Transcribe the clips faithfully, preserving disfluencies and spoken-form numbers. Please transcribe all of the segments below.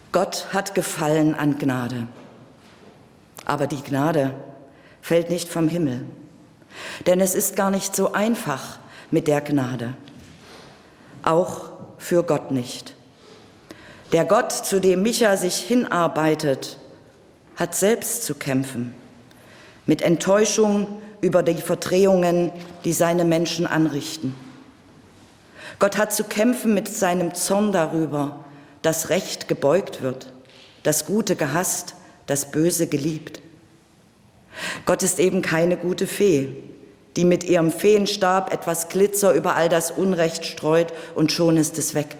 Gott hat Gefallen an Gnade. Aber die Gnade fällt nicht vom Himmel. Denn es ist gar nicht so einfach mit der Gnade. Auch für Gott nicht. Der Gott, zu dem Micha sich hinarbeitet, hat selbst zu kämpfen. Mit Enttäuschung über die Verdrehungen, die seine Menschen anrichten. Gott hat zu kämpfen mit seinem Zorn darüber, dass Recht gebeugt wird, das Gute gehasst, das Böse geliebt. Gott ist eben keine gute Fee, die mit ihrem Feenstab etwas Glitzer über all das Unrecht streut und schon ist es weg.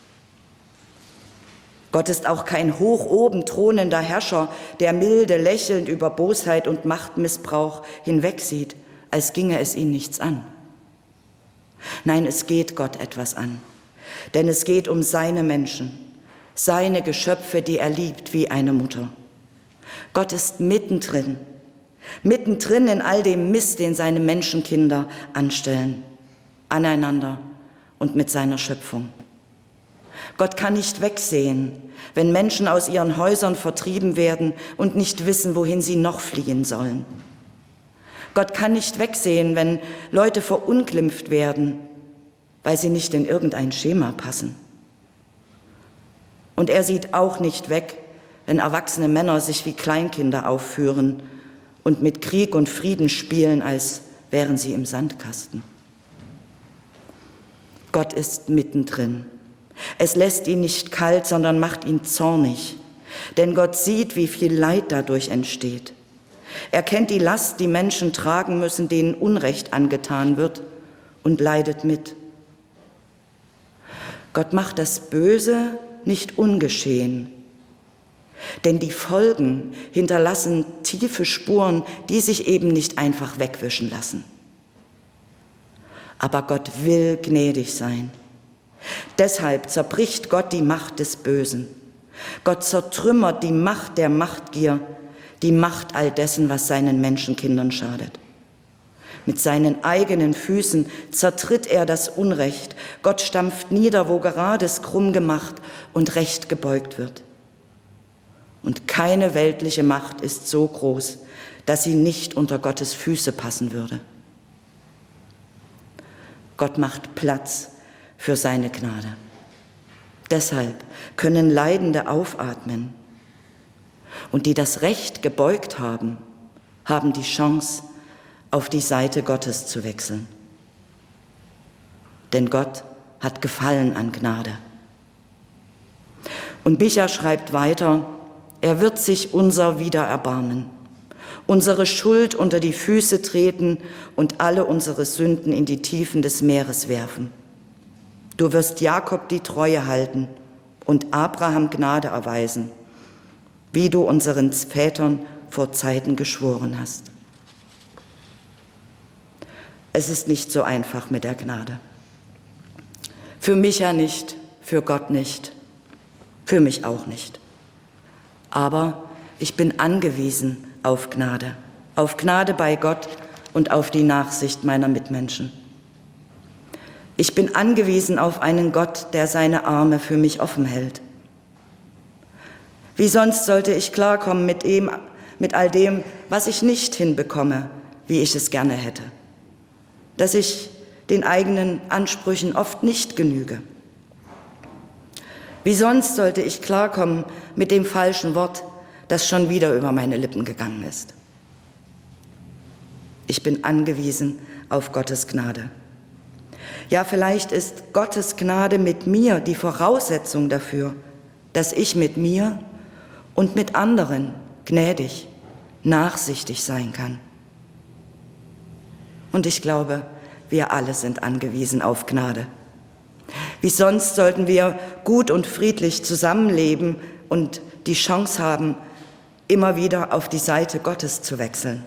Gott ist auch kein hoch oben thronender Herrscher, der milde lächelnd über Bosheit und Machtmissbrauch hinwegsieht, als ginge es ihn nichts an. Nein, es geht Gott etwas an, denn es geht um seine Menschen, seine Geschöpfe, die er liebt wie eine Mutter. Gott ist mittendrin, mittendrin in all dem Mist, den seine Menschenkinder anstellen, aneinander und mit seiner Schöpfung. Gott kann nicht wegsehen, wenn Menschen aus ihren Häusern vertrieben werden und nicht wissen, wohin sie noch fliehen sollen. Gott kann nicht wegsehen, wenn Leute verunglimpft werden, weil sie nicht in irgendein Schema passen. Und er sieht auch nicht weg, wenn erwachsene Männer sich wie Kleinkinder aufführen und mit Krieg und Frieden spielen, als wären sie im Sandkasten. Gott ist mittendrin. Es lässt ihn nicht kalt, sondern macht ihn zornig. Denn Gott sieht, wie viel Leid dadurch entsteht. Er kennt die Last, die Menschen tragen müssen, denen Unrecht angetan wird, und leidet mit. Gott macht das Böse nicht ungeschehen. Denn die Folgen hinterlassen tiefe Spuren, die sich eben nicht einfach wegwischen lassen. Aber Gott will gnädig sein. Deshalb zerbricht Gott die Macht des Bösen. Gott zertrümmert die Macht der Machtgier, die Macht all dessen, was seinen Menschenkindern schadet. Mit seinen eigenen Füßen zertritt er das Unrecht. Gott stampft nieder, wo Gerades krumm gemacht und Recht gebeugt wird. Und keine weltliche Macht ist so groß, dass sie nicht unter Gottes Füße passen würde. Gott macht Platz für seine Gnade. Deshalb können Leidende aufatmen. Und die das Recht gebeugt haben, haben die Chance, auf die Seite Gottes zu wechseln. Denn Gott hat Gefallen an Gnade. Und Micha schreibt weiter, er wird sich unser wieder erbarmen, unsere Schuld unter die Füße treten und alle unsere Sünden in die Tiefen des Meeres werfen. Du wirst Jakob die Treue halten und Abraham Gnade erweisen, wie du unseren Vätern vor Zeiten geschworen hast. Es ist nicht so einfach mit der Gnade. Für Micha nicht, für Gott nicht, für mich auch nicht. Aber ich bin angewiesen auf Gnade, auf Gnade bei Gott und auf die Nachsicht meiner Mitmenschen. Ich bin angewiesen auf einen Gott, der seine Arme für mich offen hält. Wie sonst sollte ich klarkommen mit ihm, mit all dem, was ich nicht hinbekomme, wie ich es gerne hätte? Dass ich den eigenen Ansprüchen oft nicht genüge. Wie sonst sollte ich klarkommen mit dem falschen Wort, das schon wieder über meine Lippen gegangen ist? Ich bin angewiesen auf Gottes Gnade. Ja, vielleicht ist Gottes Gnade mit mir die Voraussetzung dafür, dass ich mit mir und mit anderen gnädig, nachsichtig sein kann. Und ich glaube, wir alle sind angewiesen auf Gnade. Wie sonst sollten wir gut und friedlich zusammenleben und die Chance haben, immer wieder auf die Seite Gottes zu wechseln.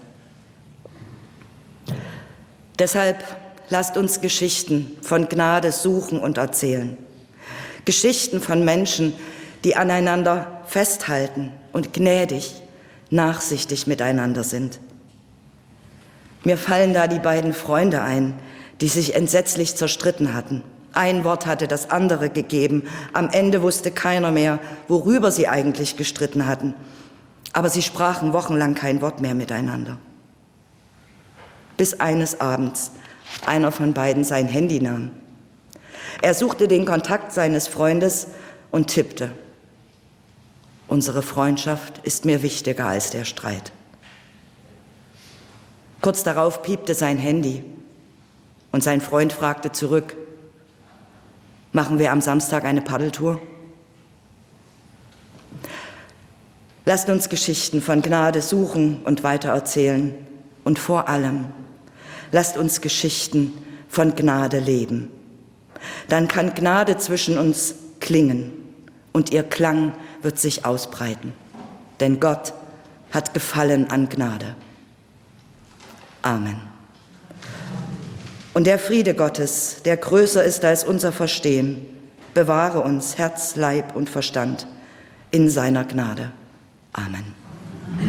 Deshalb lasst uns Geschichten von Gnade suchen und erzählen. Geschichten von Menschen, die aneinander festhalten und gnädig, nachsichtig miteinander sind. Mir fallen da die beiden Freunde ein, die sich entsetzlich zerstritten hatten, Ein Wort hatte das andere gegeben. Am Ende wusste keiner mehr, worüber sie eigentlich gestritten hatten. Aber sie sprachen wochenlang kein Wort mehr miteinander. Bis eines Abends einer von beiden sein Handy nahm. Er suchte den Kontakt seines Freundes und tippte: Unsere Freundschaft ist mir wichtiger als der Streit. Kurz darauf piepte sein Handy und sein Freund fragte zurück: Machen wir am Samstag eine Paddeltour? Lasst uns Geschichten von Gnade suchen und weitererzählen. Und vor allem, lasst uns Geschichten von Gnade leben. Dann kann Gnade zwischen uns klingen und ihr Klang wird sich ausbreiten. Denn Gott hat Gefallen an Gnade. Amen. Und der Friede Gottes, der größer ist als unser Verstehen, bewahre uns Herz, Leib und Verstand in seiner Gnade. Amen.